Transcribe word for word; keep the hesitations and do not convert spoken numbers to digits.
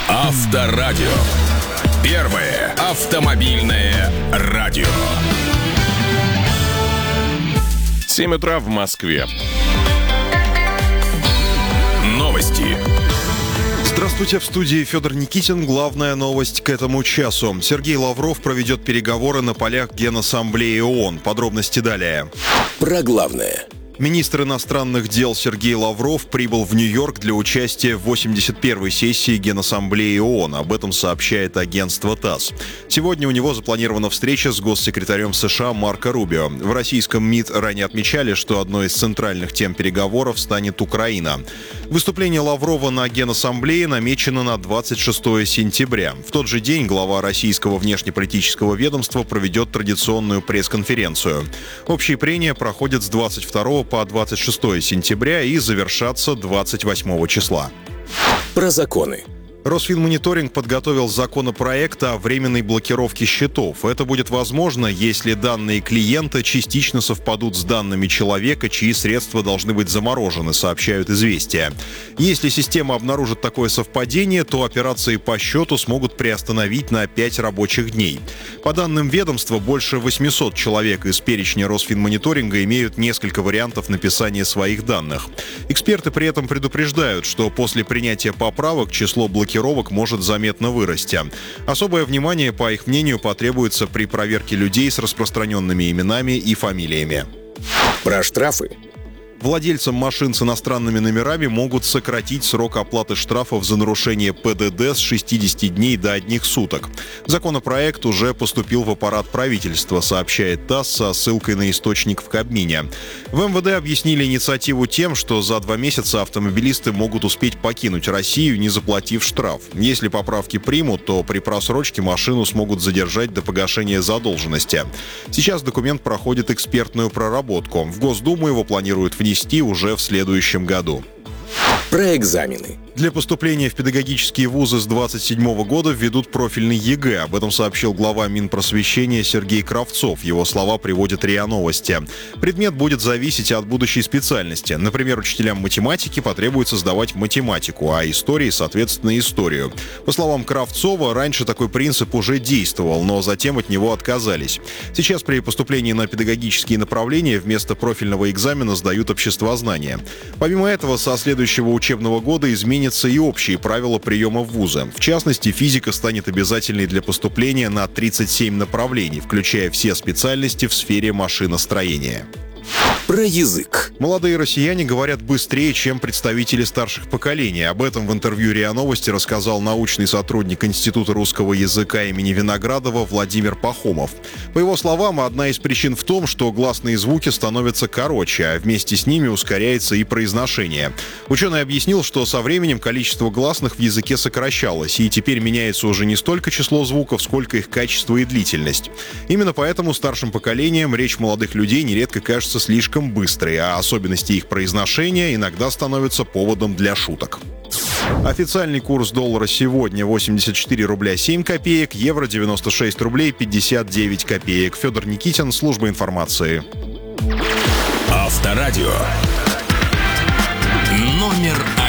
Авторадио. Первое автомобильное радио. семь утра в Москве. Новости. Здравствуйте, в студии Федор Никитин. Главная новость к этому часу. Сергей Лавров проведет переговоры на полях Генассамблеи ООН. Подробности далее. Про главное. Министр иностранных дел Сергей Лавров прибыл в Нью-Йорк для участия в восемьдесят первой сессии Генассамблеи ООН. Об этом сообщает агентство ТАСС. Сегодня у него запланирована встреча с госсекретарем США Марко Рубио. В российском МИД ранее отмечали, что одной из центральных тем переговоров станет Украина. Выступление Лаврова на Генассамблее намечено на двадцать шестое сентября. В тот же день глава российского внешнеполитического ведомства проведет традиционную пресс-конференцию. Общие прения проходят с двадцать второго по двадцать шестое сентября и завершатся двадцать восьмого числа. Про законы. Росфинмониторинг подготовил законопроект о временной блокировке счетов. Это будет возможно, если данные клиента частично совпадут с данными человека, чьи средства должны быть заморожены, сообщают «Известия». Если система обнаружит такое совпадение, то операции по счету смогут приостановить на пять рабочих дней. По данным ведомства, больше восемьсот человек из перечня Росфинмониторинга имеют несколько вариантов написания своих данных. Эксперты при этом предупреждают, что после принятия поправок число блокировок может заметно вырасти. Особое внимание, по их мнению, потребуется при проверке людей с распространенными именами и фамилиями. Про штрафы. Владельцам машин с иностранными номерами могут сократить срок оплаты штрафов за нарушение ПДД с шестидесяти дней до одних суток. Законопроект уже поступил в аппарат правительства, сообщает ТАСС со ссылкой на источник в Кабмине. В МВД объяснили инициативу тем, что за два месяца автомобилисты могут успеть покинуть Россию, не заплатив штраф. Если поправки примут, то при просрочке машину смогут задержать до погашения задолженности. Сейчас документ проходит экспертную проработку. В Госдуму его планируют внести уже в следующем году. Про экзамены. Для поступления в педагогические вузы с двадцать седьмого года введут профильный ЕГЭ. Об этом сообщил глава Минпросвещения Сергей Кравцов. Его слова приводят РИА Новости. Предмет будет зависеть от будущей специальности. Например, учителям математики потребуется сдавать математику, а истории, соответственно, историю. По словам Кравцова, раньше такой принцип уже действовал, но затем от него отказались. Сейчас при поступлении на педагогические направления вместо профильного экзамена сдают обществознание. Помимо этого, со следующего учебного года изменится и общие правила приема в вузы. В частности, физика станет обязательной для поступления на тридцать семь направлений, включая все специальности в сфере машиностроения. Про язык. Молодые россияне говорят быстрее, чем представители старших поколений. Об этом в интервью РИА Новости рассказал научный сотрудник Института русского языка имени Виноградова Владимир Пахомов. По его словам, одна из причин в том, что гласные звуки становятся короче, а вместе с ними ускоряется и произношение. Ученый объяснил, что со временем количество гласных в языке сокращалось, и теперь меняется уже не столько число звуков, сколько их качество и длительность. Именно поэтому старшим поколениям речь молодых людей нередко кажется слишком быстрой, а особенности их произношения иногда становятся поводом для шуток. Официальный курс доллара сегодня восемьдесят четыре рубля семь копеек, евро девяносто шесть рублей пятьдесят девять копеек. Федор Никитин, служба информации. Авторадио. Номер один.